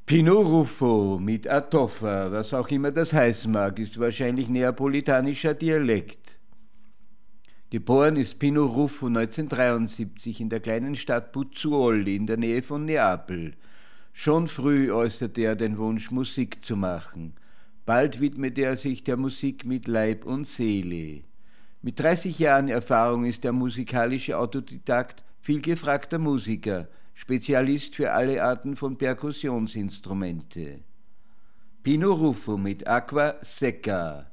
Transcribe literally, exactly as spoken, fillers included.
Pino Ruffo mit Atoffa, was auch immer das heißen mag, ist wahrscheinlich neapolitanischer Dialekt. Geboren ist Pino Ruffo neunzehnhundertdreiundsiebzig in der kleinen Stadt Pozzuoli in der Nähe von Neapel. Schon früh äußerte er den Wunsch, Musik zu machen. Bald widmete er sich der Musik mit Leib und Seele. Mit dreißig Jahren Erfahrung ist er musikalischer Autodidakt, vielgefragter Musiker, Spezialist für alle Arten von Perkussionsinstrumente. Pino Ruffo mit Acqua Secca.